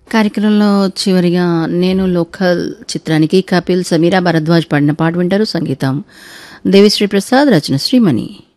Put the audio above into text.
కార్యక్రమంలో చివరిగా నేను లోకల్ చిత్రానికి కపిల్ సమీరా భరద్వాజ్ పాడిన పాట వింటారు. సంగీతం దేవిశ్రీ ప్రసాద్, రచన శ్రీమణి.